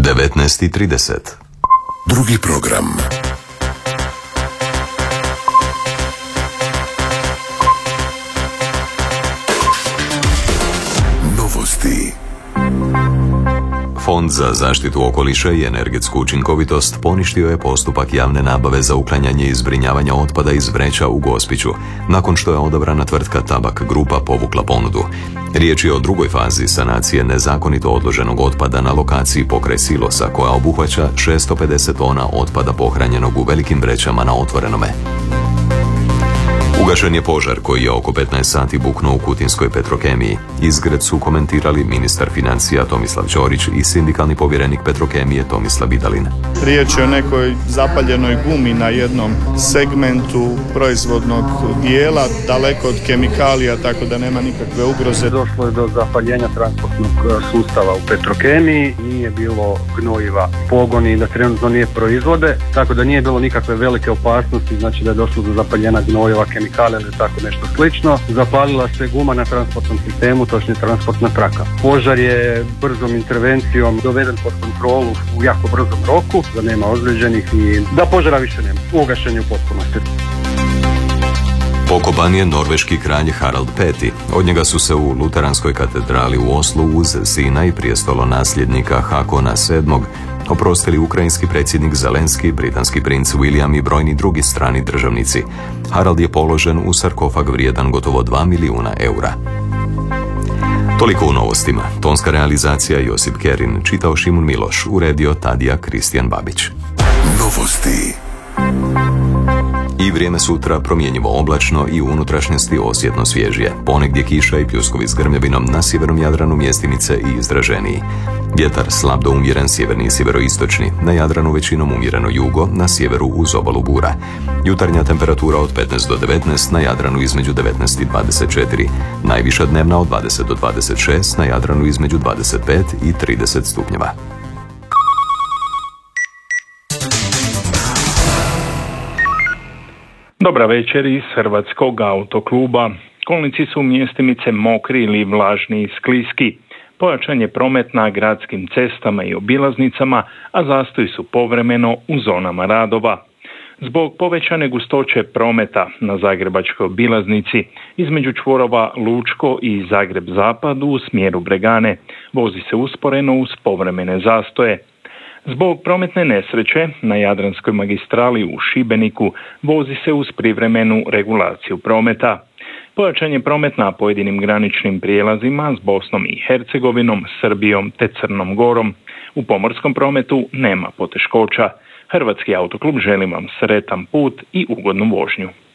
19:30. Drugi program. Novosti. Fond za zaštitu okoliša i energetsku učinkovitost poništio je postupak javne nabave za uklanjanje i zbrinjavanje otpada iz vreća u Gospiću, nakon što je odabrana tvrtka Tabak Grupa povukla ponudu. Riječ je o drugoj fazi sanacije nezakonito odloženog otpada na lokaciji pokraj silosa, koja obuhvaća 650 tona otpada pohranjenog u velikim vrećama na otvorenome. Ugašen je požar koji je oko 15 sati buknuo u Kutinskoj Petrokemiji. Izgred su komentirali ministar financija Tomislav Ćorić i sindikalni povjerenik Petrokemije Tomislav Vidalin. Riječ je o nekoj zapaljenoj gumi na jednom segmentu proizvodnog dijela, daleko od kemikalija, tako da nema nikakve ugroze. Došlo je do zapaljenja transportnog sustava u Petrokemiji, nije bilo gnojiva, pogoni da trenutno nije proizvode, tako da nije bilo nikakve velike opasnosti, znači da je došlo do zapaljenja gnojiva, kemikalija ili tako nešto slično. Zapalila se guma na transportnom sistemu, točnije transportna traka. Požar je brzom intervencijom doveden pod kontrolu u jako brzom roku, da nema ozlijeđenih i da požara više nema. Ugašen je u potpunosti. Pokopan je norveški kralj Harald V. Od njega su se u Luteranskoj katedrali u Oslu uz sina i prijestolonasljednika Hakona VII oprostili ukrajinski predsjednik Zelenski, britanski princ William i brojni drugi strani državnici. Harald je položen u sarkofag vrijedan gotovo 2 milijuna eura. Toliko u novostima. Tonska realizacija Josip Kerin, čitao Šimun Miloš, uredio Tadija Kristijan Babić. Novosti. I vrijeme sutra promjenjivo oblačno i u unutrašnjosti osjetno svježije. Ponegdje kiša i pljuskovi s grmljavinom, na sjevernom Jadranu mjestimice i izraženiji. Vjetar slab do umjeren sjeverni i sjeveroistočni, na Jadranu većinom umjereno jugo, na sjeveru uz obalu bura. Jutarnja temperatura od 15 do 19, na Jadranu između 19 i 24. Najviša dnevna od 20 do 26, na Jadranu između 25 i 30 stupnjeva. Dobra večer iz Hrvatskog autokluba. Kolnici su mjestimice mokri ili vlažni i skliski. Pojačan je promet na gradskim cestama i obilaznicama, a zastoji su povremeno u zonama radova. Zbog povećane gustoće prometa na zagrebačkoj obilaznici između čvorova Lučko i Zagreb Zapad u smjeru Bregane vozi se usporeno uz povremene zastoje. Zbog prometne nesreće na Jadranskoj magistrali u Šibeniku vozi se uz privremenu regulaciju prometa. Pojačan je promet na pojedinim graničnim prijelazima s Bosnom i Hercegovinom, Srbijom te Crnom Gorom. U pomorskom prometu nema poteškoća. Hrvatski autoklub želi vam sretan put i ugodnu vožnju.